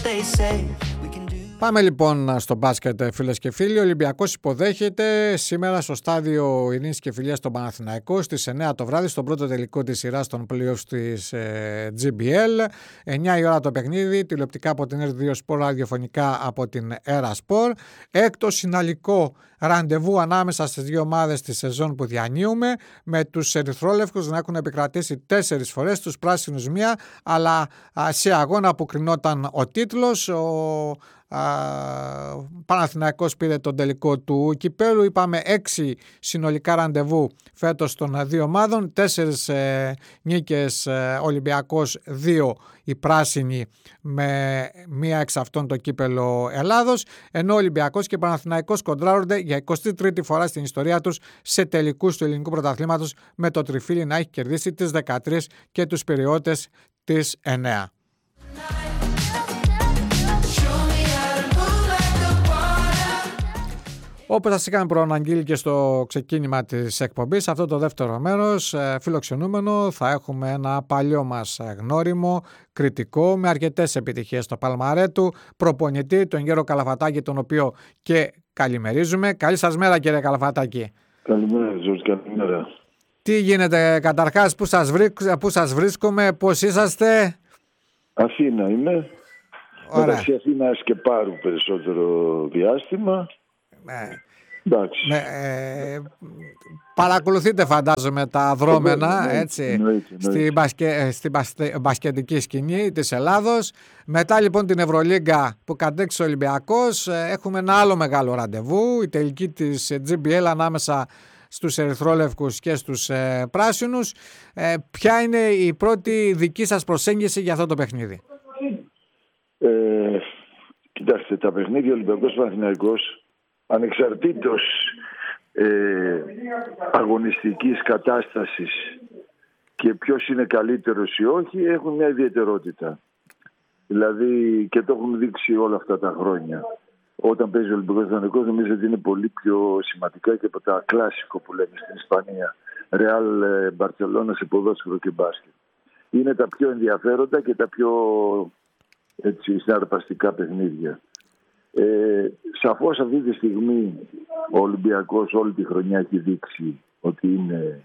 Πάμε λοιπόν στο μπάσκετ, φίλες και φίλοι. Ο Ολυμπιακός υποδέχεται σήμερα στο στάδιο Ειρήνης και Φιλίας τον Παναθηναϊκό στις 9 το βράδυ στον πρώτο τελικό της σειράς των playoffs της GBL. 9 η ώρα το παιχνίδι, τηλεοπτικά από την R2 Sport, ραδιοφωνικά από την Era Sport. Έκτο συναλλικό ραντεβού ανάμεσα στις δύο ομάδες τη σεζόν που διανύουμε, με τους ερυθρόλευκους να έχουν επικρατήσει 4 φορές, τους πράσινους μία, αλλά σε αγώνα που κρινόταν ο τίτλος. Ο Παναθηναϊκός πήρε τον τελικό του κυπέλου. Είπαμε 6 συνολικά ραντεβού φέτος των δύο ομάδων, 4 νίκες Ολυμπιακός, 2 οι πράσινοι, με μία εξ αυτών το κύπελο Ελλάδος, ενώ Ολυμπιακός και Παναθηναϊκός κοντράρονται για 23η φορά στην ιστορία τους σε τελικούς του ελληνικού πρωταθλήματος, με το τριφύλι να έχει κερδίσει τις 13 και τους περιώτες τις 9. Όπως σας είχαμε προαναγγείλει και στο ξεκίνημα της εκπομπής, αυτό το δεύτερο μέρος φιλοξενούμενο θα έχουμε ένα παλιό μας γνώριμο κριτικό με αρκετές επιτυχίες στο παλμαρέ του, προπονητή, τον Γιώργο Καλαφατάκη, τον οποίο και καλημερίζουμε. Καλή σας μέρα, κύριε Καλαφατάκη. Καλημέρα, Ζόρις, καλημέρα. Τι γίνεται καταρχάς, πού σας βρίσκομαι, πώς είσαστε? Αθήνα είμαι. Μεταξύ Αθήνας και Πάρου περισσότερο διάστημα. Παρακολουθείτε, φαντάζομαι, τα δρόμενα έτσι, στην μπασκετική σκηνή της Ελλάδος. Μετά λοιπόν την Ευρωλίγκα που κατέξει ο Ολυμπιακός, έχουμε ένα άλλο μεγάλο ραντεβού, η τελική της GBL ανάμεσα στους ερυθρόλευκους και στους πράσινους. Ποια είναι η πρώτη δική σας προσέγγιση για αυτό το παιχνίδι? Κοιτάξτε, τα παιχνίδια Ολυμπιακός Παναθηναϊκός, ανεξαρτήτως αγωνιστικής κατάστασης και ποιος είναι καλύτερος ή όχι, έχουν μια ιδιαιτερότητα. Δηλαδή, και το έχουν δείξει όλα αυτά τα χρόνια. Όταν παίζει ο Ολυμπιακός Παναθηναϊκός, νομίζω ότι είναι πολύ πιο σημαντικά και από τα κλάσικο που λέμε στην Ισπανία. Ρεάλ, Μπαρτσελόνα σε ποδόσφαιρο και μπάσκετ. Είναι τα πιο ενδιαφέροντα και τα πιο συναρπαστικά παιχνίδια. Σαφώς αυτή τη στιγμή ο Ολυμπιακός όλη τη χρονιά έχει δείξει ότι είναι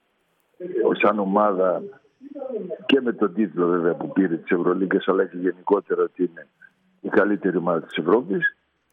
σαν ομάδα, και με τον τίτλο βέβαια που πήρε της Ευρωλίγκας, αλλά και γενικότερα ότι είναι η καλύτερη ομάδα της Ευρώπης.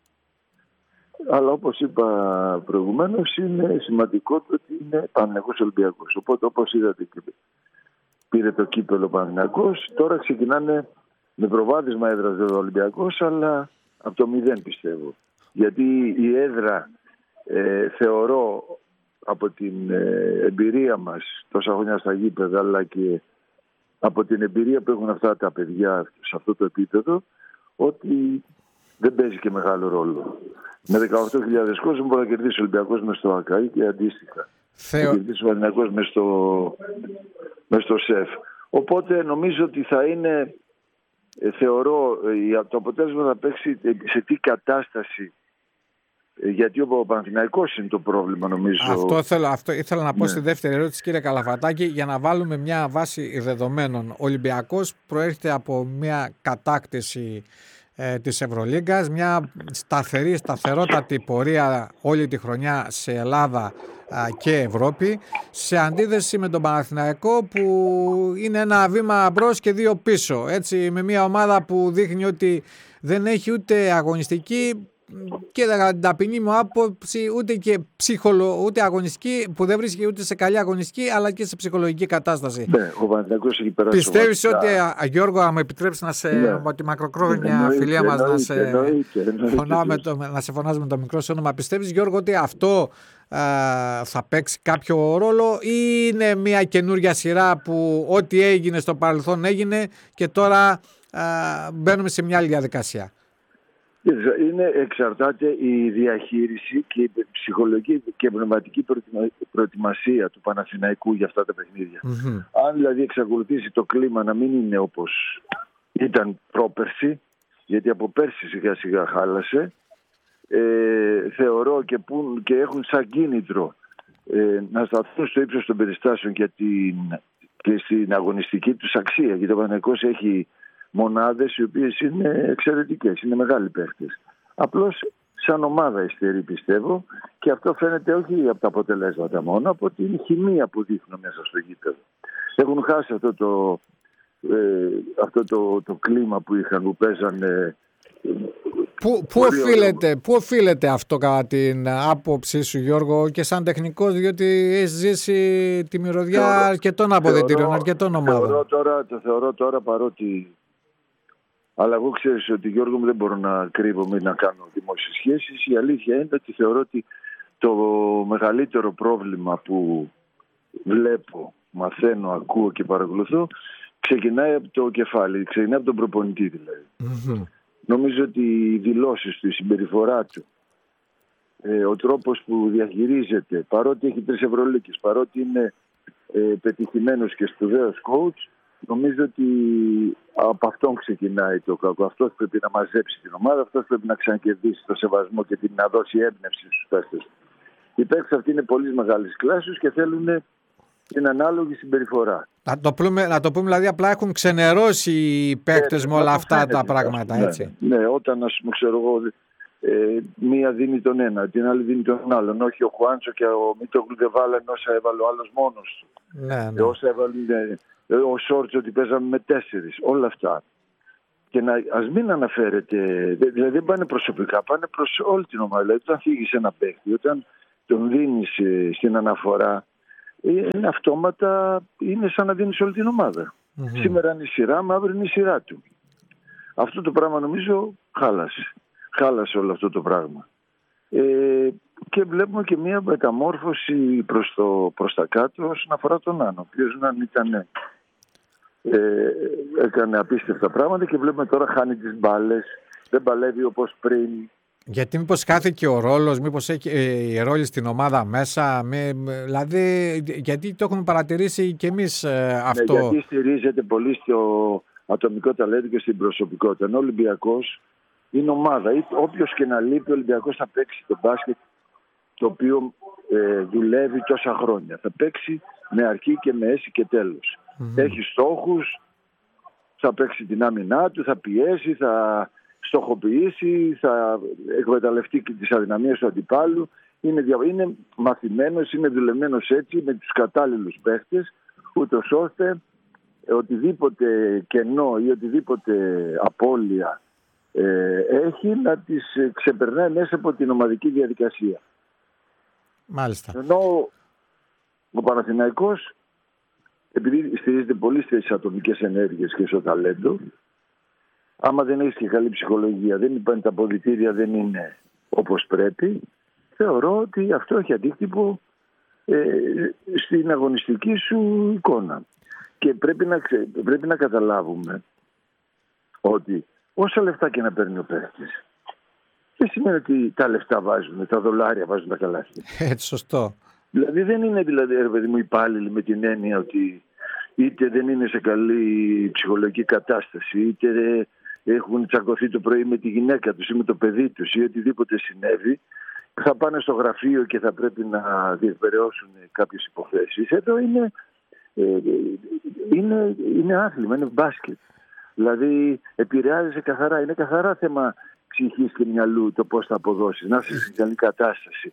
Αλλά όπως είπα προηγουμένως, είναι σημαντικό το ότι είναι Παναθηναϊκός Ολυμπιακός. Οπότε, όπως είδατε, και πήρε το κύπελο Παναθηναϊκός. Τώρα ξεκινάνε με προβάδισμα έδρας ο Ολυμπιακός, αλλά από το 0 πιστεύω. Γιατί η έδρα θεωρώ, από την εμπειρία μας τόσα χρόνια στα γήπεδα, αλλά και από την εμπειρία που έχουν αυτά τα παιδιά σε αυτό το επίπεδο, ότι δεν παίζει και μεγάλο ρόλο. Με 18.000 κόσμο μπορεί να κερδίσει ο Ολυμπιακός μες στο ΑΚΑΗ και αντίστοιχα. Να κερδίσει ο Παναθηναϊκός μες στο ΣΕΦ. Οπότε νομίζω ότι θα είναι, θεωρώ, το αποτέλεσμα θα παίξει σε τι κατάσταση, γιατί ο Παναθηναϊκός είναι το πρόβλημα, νομίζω. Αυτό ήθελα να πω στη δεύτερη ερώτηση, κύριε Καλαφατάκη, για να βάλουμε μια βάση δεδομένων. Ο Ολυμπιακός προέρχεται από μια κατάκτηση της Ευρωλίγκας, μια σταθερότατη πορεία όλη τη χρονιά σε Ελλάδα και Ευρώπη, σε αντίθεση με τον Παναθηναϊκό που είναι ένα βήμα μπρος και 2 πίσω, έτσι, με μια ομάδα που δείχνει ότι δεν έχει ούτε αγωνιστική και ταπεινή μου άποψη ούτε και ούτε αγωνιστική, που δεν βρίσκει ούτε σε καλή αγωνιστική αλλά και σε ψυχολογική κατάσταση. Ναι, ο Παναθηναϊκός έχει περάσει. Πιστεύεις ότι, Γιώργο, αν μου επιτρέψεις από τη μακροχρόνια φιλία μας να σε φωνάζουμε το μικρό σου όνομα, πιστεύεις, Γιώργο, ότι αυτό θα παίξει κάποιο ρόλο ή είναι μια καινούρια σειρά που ό,τι έγινε στο παρελθόν έγινε και τώρα μπαίνουμε σε μια άλλη διαδικασία? Εξαρτάται η διαχείριση και η ψυχολογική και πνευματική προετοιμασία του Παναθηναϊκού για αυτά τα παιχνίδια. Αν δηλαδή εξακολουθήσει το κλίμα να μην είναι όπως ήταν πρόπερση, γιατί από πέρσι σιγά σιγά χάλασε, θεωρώ και έχουν σαν κίνητρο να σταθούν στο ύψος των περιστάσεων και στην αγωνιστική τους αξία, γιατί ο Παναθηναϊκός έχει μονάδες οι οποίες είναι εξαιρετικές, είναι μεγάλοι παίχτες. Απλώς σαν ομάδα υστερεί, πιστεύω, και αυτό φαίνεται όχι από τα αποτελέσματα μόνο, από την χημεία που δείχνουν μέσα στο γήπεδο. Έχουν χάσει αυτό το κλίμα που είχαν, που παίζανε. Πού οφείλεται αυτό κατά την άποψή σου, Γιώργο, και σαν τεχνικός, διότι έχεις ζήσει τη μυρωδιά αρκετών αποδυτήριων, αρκετών ομάδων. Το θεωρώ τώρα, παρότι... Αλλά εγώ ξέρεις ότι, Γιώργο μου, δεν μπορώ να κρύβομαι ή να κάνω δημόσιες σχέσεις. Η αλήθεια είναι ότι θεωρώ ότι το μεγαλύτερο πρόβλημα που βλέπω, μαθαίνω, ακούω και παρακολουθώ, ξεκινάει από το κεφάλι, ξεκινάει από τον προπονητή δηλαδή. Mm-hmm. Νομίζω ότι οι δηλώσεις του, η συμπεριφορά του, ο τρόπος που διαχειρίζεται, παρότι έχει 3 Ευρωλίγκες, παρότι είναι πετυχημένος και σπουδαίος coach, νομίζω ότι από αυτόν ξεκινάει το κακό. Αυτός πρέπει να μαζέψει την ομάδα, αυτός πρέπει να ξανακερδίσει το σεβασμό και να δώσει έμπνευση στους παίκτες. Οι παίκτες αυτοί είναι πολύ μεγάλης κλάσης και θέλουν την ανάλογη συμπεριφορά. Να το πούμε δηλαδή, απλά έχουν ξενερώσει οι παίκτες με όλα αυτά τα πράγματα, έτσι. Ναι, όταν, ας πούμε, ξέρω εγώ, μία δίνει τον ένα, την άλλη δίνει τον άλλον. Όχι, ο Χουάντσο και ο Μίτογλου δεν βάλανε όσα έβαλε ο άλλος μόνος του. Ναι. Όσα έβαλε ο Σόρτσο, ότι παίζαμε με 4. Όλα αυτά. Και ας μην αναφέρεται, δηλαδή δεν πάνε προσωπικά, πάνε προς όλη την ομάδα. Δηλαδή, όταν φύγεις ένα παίκτη, όταν τον δίνεις στην αναφορά, είναι αυτόματα, είναι σαν να δίνεις όλη την ομάδα. Mm-hmm. Σήμερα είναι η σειρά μου, αύριο είναι η σειρά του. Αυτό το πράγμα νομίζω χάλασε όλο αυτό το πράγμα. Και βλέπουμε και μια μεταμόρφωση προς τα κάτω όσον αφορά τον Άνω, ο οποίος έκανε απίστευτα πράγματα και βλέπουμε τώρα χάνει τις μπάλες, δεν παλεύει όπως πριν. Γιατί μήπως χάθηκε ο ρόλος, μήπως έχει η ρόλη στην ομάδα μέσα, δηλαδή γιατί το έχουμε παρατηρήσει και εμείς αυτό. Ναι, γιατί στηρίζεται πολύ στο ατομικό ταλέντο και στην προσωπικότητα. Ενώ ο Ολυμπιακός είναι ομάδα. Όποιος και να λείπει, ο Ολυμπιακός θα παίξει το μπάσκετ το οποίο δουλεύει τόσα χρόνια. Θα παίξει με αρχή και με μέση και τέλος. Mm-hmm. Έχει στόχους, θα παίξει την άμυνά του, θα πιέσει, θα στοχοποιήσει, θα εκμεταλλευτεί και τις αδυναμίες του αντιπάλου. Είναι μαθημένος, είναι δουλεμένος έτσι με τους κατάλληλους παίχτες, ούτως ώστε οτιδήποτε κενό ή οτιδήποτε απώλεια έχει να τις ξεπερνάει μέσα από την ομαδική διαδικασία. Μάλιστα. Ενώ ο Παναθηναϊκός, επειδή στηρίζεται πολύ στις ατομικές ενέργειες και στο ταλέντο, άμα δεν έχεις και καλή ψυχολογία, δεν υπάρχουν τα αποδυτήρια, δεν είναι όπως πρέπει, θεωρώ ότι αυτό έχει αντίκτυπο στην αγωνιστική σου εικόνα. Και πρέπει να καταλάβουμε ότι όσα λεφτά και να παίρνει ο παίκτης, δεν σημαίνει ότι τα λεφτά βάζουν, τα δολάρια βάζουν τα καλάθια. Έτσι, σωστό. Δηλαδή δεν είναι ρε παιδί μου υπάλληλοι με την έννοια ότι είτε δεν είναι σε καλή ψυχολογική κατάσταση, είτε έχουν τσακωθεί το πρωί με τη γυναίκα τους ή με το παιδί τους ή οτιδήποτε συνέβη, θα πάνε στο γραφείο και θα πρέπει να διεκπεραιώσουν κάποιες υποθέσεις. Εδώ είναι άθλημα, είναι μπάσκετ. Δηλαδή επηρεάζει καθαρά, είναι καθαρά θέμα ψυχής και μυαλού το πώς θα αποδώσεις, να είσαι στην καλή κατάσταση.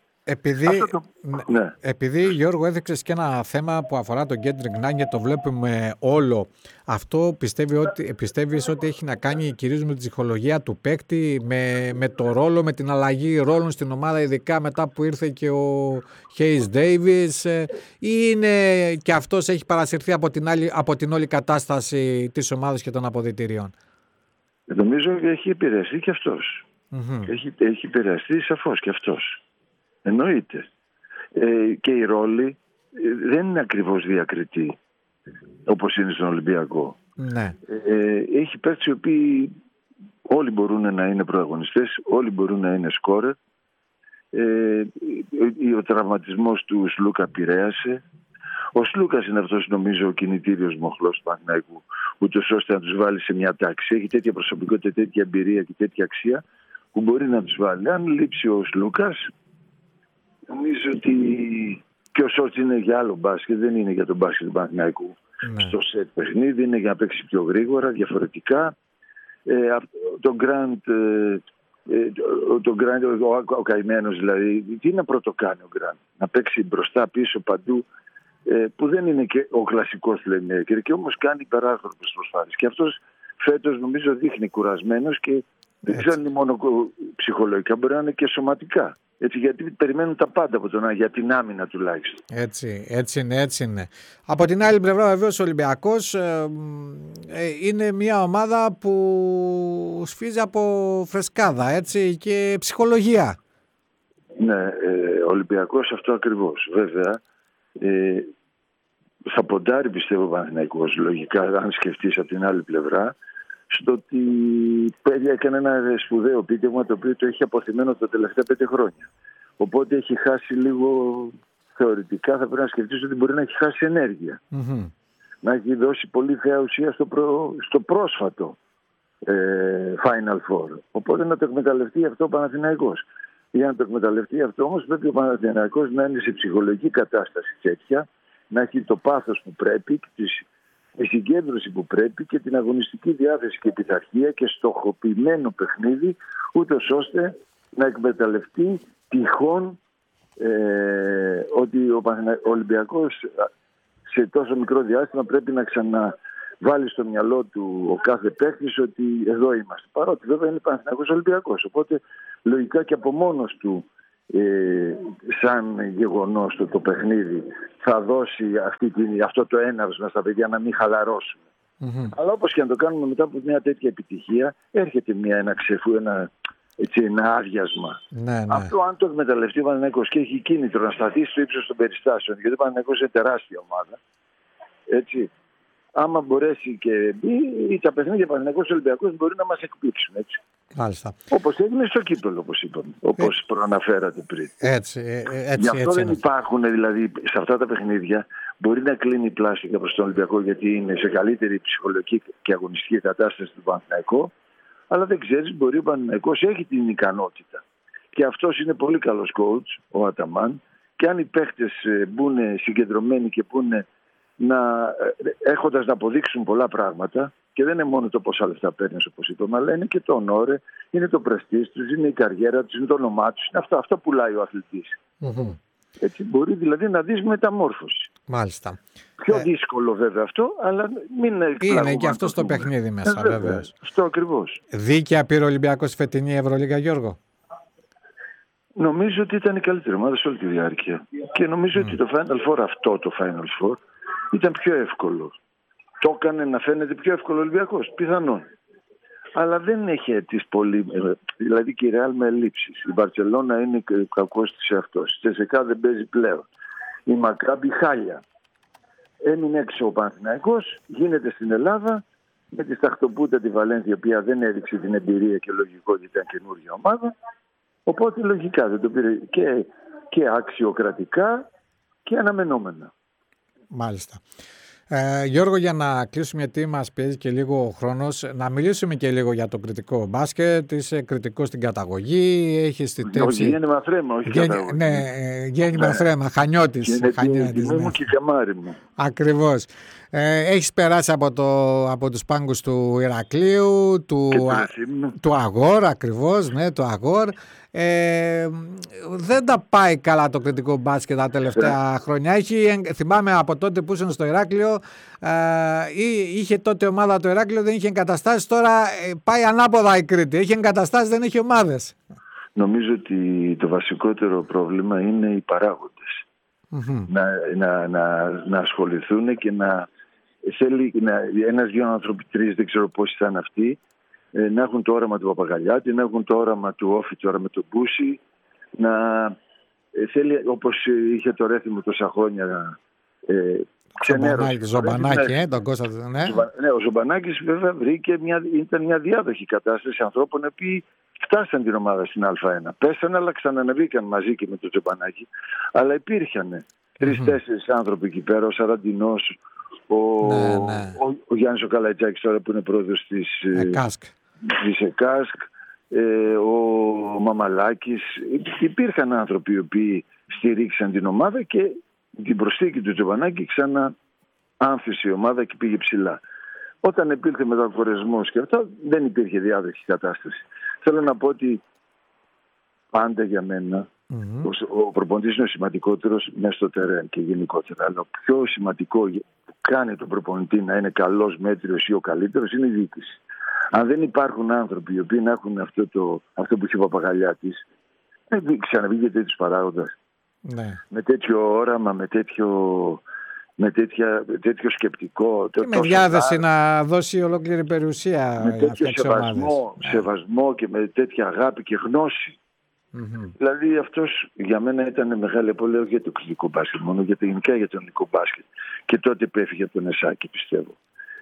Επειδή Γιώργο έδειξες και ένα θέμα που αφορά τον Kendrick Nunn και το βλέπουμε όλο, αυτό πιστεύεις ότι έχει να κάνει κυρίως με την ψυχολογία του παίκτη, με το ρόλο, με την αλλαγή ρόλων στην ομάδα, ειδικά μετά που ήρθε και ο Hayes Davis, ή είναι και αυτός έχει παρασυρθεί από την όλη κατάσταση της ομάδας και των αποδυτηριών? Νομίζω ότι έχει επηρεαστεί και αυτός. Mm-hmm. Έχει επηρεαστεί σαφώς και αυτός. Εννοείται. Και η ρόλη δεν είναι ακριβώς διακριτή όπως είναι στον Ολυμπιακό. Ναι. Έχει παίκτες οι οποίοι όλοι μπορούν να είναι πρωταγωνιστές, όλοι μπορούν να είναι σκόρερ. Ο τραυματισμός του Σλούκα επηρέασε. Ο Σλούκας είναι αυτός, νομίζω, ο κινητήριος μοχλός του Παναθηναϊκού, ούτως ώστε να τους βάλει σε μια τάξη. Έχει τέτοια προσωπικότητα, τέτοια εμπειρία και τέτοια αξία που μπορεί να τους βάλει. Αν λείψει ο Σλούκας, νομίζω ότι και ο Σόρτς είναι για άλλο μπάσκετ, δεν είναι για τον μπάσκετ του Παναθηναϊκού. Ναι. Στο σετ παιχνίδι είναι για να παίξει πιο γρήγορα, διαφορετικά. τον Γκραντ, ο καημένος δηλαδή, τι να πρωτοκάνει ο Γκραντ? Να παίξει μπροστά, πίσω, παντού, που δεν είναι και ο κλασικός playmaker, και όμως κάνει υπεράνθρωπες προσπάθειες. Και αυτός φέτος νομίζω δείχνει κουρασμένος, και δεν ξέρω αν είναι μόνο ψυχολογικά, μπορεί να είναι και σωματικά. Έτσι, γιατί περιμένουν τα πάντα από τον για την άμυνα τουλάχιστον. Έτσι είναι. Από την άλλη πλευρά, βεβαίως, ο Ολυμπιακός είναι μια ομάδα που σφίζει από φρεσκάδα, έτσι, και ψυχολογία. Ναι, ο Ολυμπιακός αυτό ακριβώς. Βέβαια, θα ποντάρει, πιστεύω, ο Παναθηναϊκός, λογικά, αν σκεφτείς από την άλλη πλευρά, στο ότι έκανε ένα σπουδαίο επίτευγμα το οποίο το έχει αποθυμένο τα τελευταία 5 χρόνια. Οπότε έχει χάσει λίγο, θεωρητικά θα πρέπει να σκεφτείς ότι μπορεί να έχει χάσει ενέργεια. Mm-hmm. Να έχει δώσει πολύ θέα ουσία στο πρόσφατο Final Four. Οπότε να το εκμεταλλευτεί αυτό ο Παναθηναϊκός. Για να το εκμεταλλευτεί αυτό όμως πρέπει ο Παναθηναϊκός να είναι σε ψυχολογική κατάσταση τέτοια, να έχει το πάθος που πρέπει, τη συγκέντρωση που πρέπει και την αγωνιστική διάθεση και πειθαρχία και στοχοποιημένο παιχνίδι, ούτως ώστε να εκμεταλλευτεί τυχόν ότι ο Ολυμπιακός σε τόσο μικρό διάστημα πρέπει να ξαναβάλει στο μυαλό του ο κάθε παίκτης ότι εδώ είμαστε. Παρότι βέβαια είναι Παναθηναϊκός Ολυμπιακός. Οπότε λογικά και από μόνος του σαν γεγονός το παιχνίδι θα δώσει αυτό το έναυσμα στα παιδιά να μην χαλαρώσουν. Mm-hmm. Αλλά όπως και να το κάνουμε μετά από μια τέτοια επιτυχία έρχεται ένα άδειασμα. Ναι. Αυτό αν το εκμεταλλευτεί ο Παναθηναϊκός και έχει κίνητρο να σταθεί στο ύψος των περιστάσεων, γιατί ο Παναθηναϊκός είναι τεράστια ομάδα, έτσι, άμα μπορέσει και μπει, τα παιχνίδια Παναθηναϊκός Ολυμπιακός μπορεί να μας εκπλήξουν, έτσι. Μάλιστα. Όπως έγινε στο κύπελλο, όπως είπαμε, όπως προαναφέρατε πριν. Έτσι, γι' αυτό δεν υπάρχουν, δηλαδή, σε αυτά τα παιχνίδια μπορεί να κλείνει πλάστικα προς τον Ολυμπιακό, γιατί είναι σε καλύτερη ψυχολογική και αγωνιστική κατάσταση του Παναθηναϊκού, αλλά δεν ξέρεις, μπορεί ο Παναθηναϊκός έχει την ικανότητα. Και αυτός είναι πολύ καλός coach, ο Αταμάν, και αν οι παίχτες μπουν συγκεντρωμένοι και μπουν έχοντας να αποδείξουν πολλά πράγματα, και δεν είναι μόνο το πόσα λεφτά παίρνεις, όπως είπαμε, αλλά είναι και το ονόρε, είναι το πρεστίζ τους, είναι η καριέρα τους, είναι το όνομά τους, είναι αυτό πουλάει ο αθλητής. Mm-hmm. Έτσι μπορεί δηλαδή να δεις μεταμόρφωση. Μάλιστα. Πιο δύσκολο βέβαια αυτό, αλλά μην είναι και αυτό στο παιχνίδι μέσα, βέβαια. Αυτό ακριβώς. Δίκαια πήρε ο Ολυμπιακός φετινή Ευρωλίγα, Γιώργο? Νομίζω ότι ήταν η καλύτερη ομάδα σε όλη τη διάρκεια. Και νομίζω ότι το Final Four ήταν πιο εύκολο. Το έκανε να φαίνεται πιο εύκολο ο Ολυμπιακός, πιθανόν. Αλλά δεν έχει τις πολύ. Δηλαδή και η Ρεάλ με ελλείψεις. Η Μπαρτσελώνα είναι κακός της εαυτός. Η Τσεσεκά δεν παίζει πλέον. Η Μακάμπι χάλια. Έμεινε έξω ο Παναθηναϊκός, γίνεται στην Ελλάδα με τη Σταχτοπούτα τη Βαλένθια, η οποία δεν έδειξε την εμπειρία και λογικό ότι ήταν καινούργια ομάδα. Οπότε λογικά δεν το πήρε και αξιοκρατικά και αναμενόμενα. Μάλιστα. Γιώργο, για να κλείσουμε, γιατί μας πιέζει και λίγο ο χρόνος, να μιλήσουμε και λίγο για το κριτικό μπάσκετ. Είσαι κριτικός στην καταγωγή, έχεις τη τέψη. Γέννημα Θρέμα, όχι καταγωγή. Ναι, γέννημα Θρέμα, Χανιώτης. Τιμή μου και καμάρι μου. Ακριβώς. Έχεις περάσει από τους πάγκους του Ηρακλείου, του Αγόρ, ακριβώς, ναι, του Αγόρ. Δεν τα πάει καλά το κριτικό μπάσκετ τα τελευταία χρόνια. Θυμάμαι από τότε που ήσουν στο Ηράκλειο, είχε τότε ομάδα το Ηράκλειο, δεν είχε εγκαταστάσεις. Τώρα πάει ανάποδα η Κρήτη. Έχει εγκαταστάσεις, δεν έχει ομάδες. Νομίζω ότι το βασικότερο πρόβλημα είναι οι παράγοντες. Mm-hmm. Να ασχοληθούν και να θέλει ένας-δυο άνθρωποι, 3, δεν ξέρω πόσοι θα είναι αυτοί, να έχουν το όραμα του Παπαγαλιάτη, να έχουν το όραμα του Όφη τώρα με τον Μπούση, να θέλει, όπως είχε το Ρέθιμο τόσα χρόνια, Ζωμπανάκη, τον Κώστα, ναι. Ναι, ο Ζωμπανάκης βέβαια ήταν μια διάδοχη κατάσταση ανθρώπων οι οποίοι φτάσαν την ομάδα στην Α1. Πέσανε, αλλά ξανανεβήκαν μαζί και με τον Ζωμπανάκη. Αλλά υπήρχαν 3-4 άνθρωποι εκεί πέρα, ο Σαραντινός, ο Γιάννης ο Καλατζάκης τώρα που είναι πρόεδρος της ΕΚΑΣΚ, ο Μαμαλάκης. Υπήρχαν άνθρωποι οι οποίοι στηρίξαν την ομάδα και την προσθήκη του Τζοβανάκη ξανά άμφισε η ομάδα και πήγε ψηλά. Όταν υπήρχε μετακορεσμός και αυτά, δεν υπήρχε διάδοχη κατάσταση. Θέλω να πω ότι πάντα για μένα ο προπονητής είναι ο σημαντικότερος μέσα στο τερέν και γενικότερα. Αλλά το πιο σημαντικό που κάνει τον προπονητή να είναι καλός, μέτριος ή ο καλύτερος είναι η διοίκηση. Αν δεν υπάρχουν άνθρωποι οι οποίοι να έχουν αυτό που είχε ο Παπαγαλιάτης, δεν ξαναβγήκε τέτοιος παράγοντας. Ναι. Με τέτοιο όραμα, με τέτοιο σκεπτικό. Και με διάθεση να δώσει ολόκληρη περιουσία. Με τέτοιο σεβασμό και με τέτοια αγάπη και γνώση. Δηλαδή αυτός για μένα ήταν μεγάλη απώλεια για το κλινικό μπάσκετ, μόνο γενικά για το ελληνικό μπάσκετ. Και τότε πέφυγε από τον Εσάκη, πιστεύω.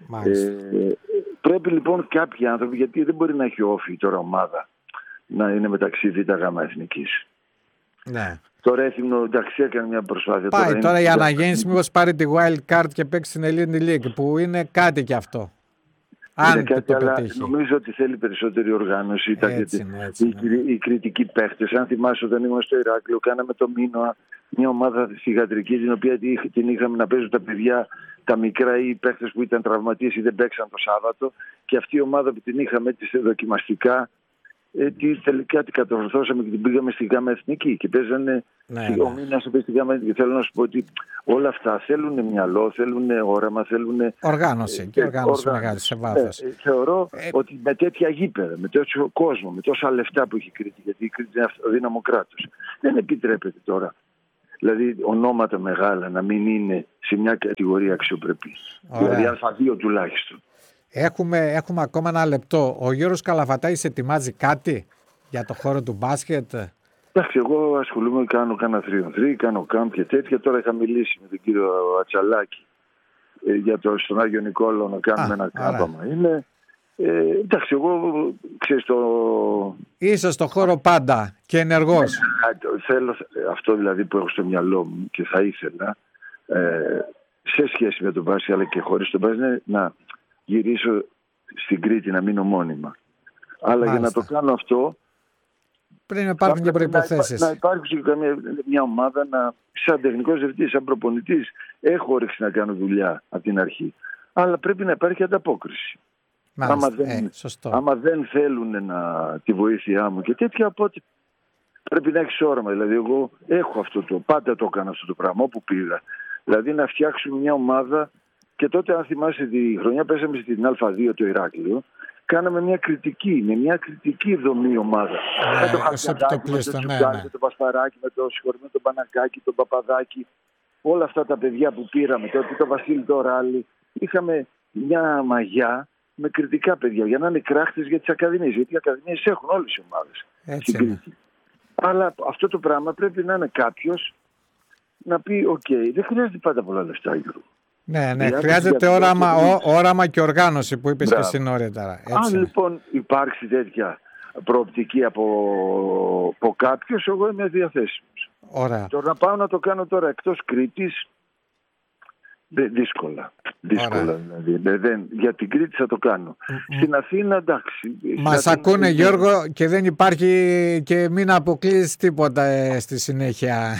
Πρέπει λοιπόν κάποιοι άνθρωποι, γιατί δεν μπορεί να έχει όφη τώρα ομάδα να είναι μεταξύ Β' Γ' εθνικής. Ναι. Τώρα Έθιμνο, εντάξει, έκανε μια προσπάθεια. Πάει τώρα η αναγέννηση, μήπως πάρει τη wild card και παίξει στην Ελληνική League, που είναι κάτι κι αυτό. Αν κάτι, αλλά νομίζω ότι θέλει περισσότερη οργάνωση. Οι κριτικοί παίχτες. Αν θυμάσαι, όταν ήμουν στο Ηράκλειο, κάναμε το Μίνωα, μια ομάδα θυγατρική, την οποία την είχαμε να παίζουν τα παιδιά, τα μικρά ή οι παίχτες που ήταν τραυματίες ή δεν παίξαν το Σάββατο. Και αυτή η ομάδα που την είχαμε έτσι δοκιμαστικά, τελικά την κατορθώσαμε και την πήγαμε στη ΓΑΜΑ Εθνική και παίζανε ο μήνας στη ΓΑΜΑ Εθνική. Θέλω να σου πω ότι όλα αυτά θέλουν μυαλό, θέλουν όραμα, θέλουν οργάνωση και οργάνωση μεγάλη σε βάθος. Θεωρώ ότι με τέτοια γήπεδα, με τέτοιο κόσμο, με τόσα λεφτά που έχει η Κρήτη, γιατί η Κρήτη είναι αυτοδύναμο κράτος, δεν επιτρέπεται τώρα. Δηλαδή ονόματα μεγάλα να μην είναι σε μια κατηγορία αξιοπρεπή. Δηλαδή Α2 τουλάχιστον. Έχουμε ακόμα ένα λεπτό. Ο Γιώργος Καλαφατάκης ετοιμάζει κάτι για το χώρο του μπάσκετ? Εντάξει, εγώ ασχολούμαι, κάνω κάνα 3-on-3, κάνω κάμπ και τέτοια. Τώρα είχα μιλήσει με τον κύριο Ατσαλάκη για στον Άγιο Νικόλαο να κάνουμε ένα κάμπ άμα είναι. Εντάξει, εγώ ξέρεις το... Είσαι στο χώρο πάντα και ενεργός. Θέλω αυτό δηλαδή που έχω στο μυαλό μου και θα ήθελα σε σχέση με τον μπάσκετ αλλά και χωρίς τον μπάσκετ να γυρίσω στην Κρήτη, να μείνω μόνιμα. Αλλά για να το κάνω αυτό πρέπει να υπάρχουν και προϋποθέσεις. Να υπάρχει και μια ομάδα, σαν τεχνικός διευθυντής, σαν προπονητής, έχω όρεξη να κάνω δουλειά από την αρχή. Αλλά πρέπει να υπάρχει ανταπόκριση. Άμα δεν θέλουν τη βοήθειά μου και τέτοια, οπότε πρέπει να έχεις όραμα. Δηλαδή, εγώ έχω πάντα το έκανα αυτό το πράγμα όπου πήγα. Δηλαδή, να φτιάξουμε μια ομάδα. Και τότε, αν θυμάσαι, τη χρονιά πέσαμε στην Α2 το Ηράκλειο, κάναμε με μια κριτική δομή ομάδα. Με το Χατζηδάκη, με το Τσουγκάρη, με το Πασπαράκη, με το συγχωρημένο τον Πανακάκη, τον Παπαδάκη, όλα αυτά τα παιδιά που πήραμε, τότε το Βασίλη το Ράλι, είχαμε μια μαγιά με κριτικά παιδιά για να είναι κράχτες για τις ακαδημίες. Γιατί οι ακαδημίες έχουν όλες οι ομάδες στην Κρήτη. Αλλά αυτό το πράγμα πρέπει να είναι κάποιος να πει: OK, δεν χρειάζεται πάντα πολλά λεφτά, Γιώργο. Ναι, χρειάζεται όραμα και οργάνωση που είπες και εσύ νωρίτερα. Αν λοιπόν υπάρξει τέτοια προοπτική από κάποιος, εγώ είμαι διαθέσιμος. Ωραία. Τώρα να πάω να το κάνω τώρα εκτός Κρήτης, δύσκολα δηλαδή. Για την Κρήτη θα το κάνω. Στην Αθήνα, εντάξει. Μας ακούνε, Γιώργο, και δεν υπάρχει και μην αποκλείσεις τίποτα στη συνέχεια.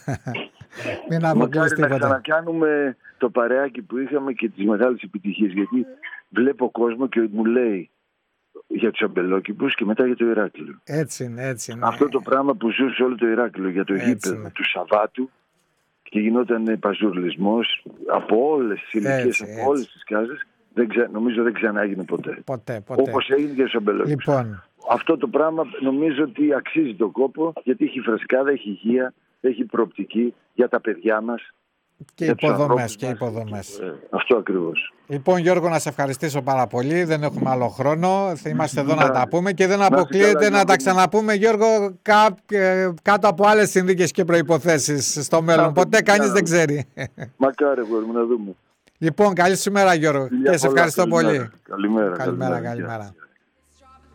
Μακάρι να ξανακάνουμε το παρεάκι που είχαμε και τις μεγάλες επιτυχίες, γιατί βλέπω κόσμο και μου λέει για τους αμπελόκηπους και μετά για το Ηράκλειο. Έτσι είναι. Αυτό το πράγμα που ζούσε όλο το Ηράκλειο για το γήπεδο του Σαββάτου και γινόταν παζουρλισμός από όλες τις ηλικίες, από όλες τις κάζες, νομίζω δεν ξανά έγινε ποτέ. Όπως έγινε και στους αμπελόκηπους. Λοιπόν. Αυτό το πράγμα νομίζω ότι αξίζει τον κόπο, γιατί έχει φρεσκάδα, έχει υγεία, έχει προοπτική για τα παιδιά μας. Και υποδομές. Αυτό ακριβώς. Λοιπόν, Γιώργο, να σε ευχαριστήσω πάρα πολύ. Δεν έχουμε άλλο χρόνο. Θα είμαστε εδώ να τα πούμε και δεν αποκλείεται να τα ξαναπούμε, Γιώργο, κάτω από άλλες συνθήκες και προϋποθέσεις στο μέλλον. Ποτέ κανείς δεν ξέρει. Μακάρι, μπορούμε να δούμε. Λοιπόν, καλή σου μέρα, Γιώργο. Και σε ευχαριστώ πολύ. Καλημέρα.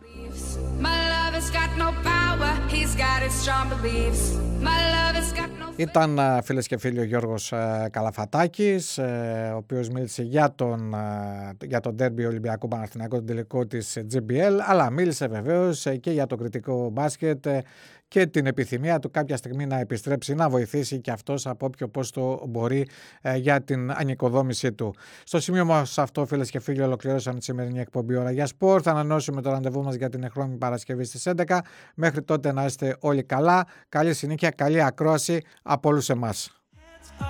My love has got no power, he's got his strong beliefs. My love has got no Ήταν, φίλες και φίλοι, ο Γιώργος Καλαφατάκης, ο οποίος μίλησε για τον ντέρμπι Ολυμπιακού Παναθηναϊκού, τον τελικό της GBL, αλλά μίλησε βεβαίως και για το κριτικό μπάσκετ και την επιθυμία του κάποια στιγμή να επιστρέψει, να βοηθήσει και αυτός από όποιο πόστο μπορεί για την ανοικοδόμησή του. Στο σημείο μας αυτό, φίλες και φίλοι, ολοκληρώσαμε τη σημερινή εκπομπή Ώρα για Σπορ. Θα ανανεώσουμε το ραντεβού μας για την ερχόμενη Παρασκευή στις 11. Μέχρι τότε να είστε όλοι καλά. Καλή συνέχεια, καλή ακρόαση από όλους εμάς.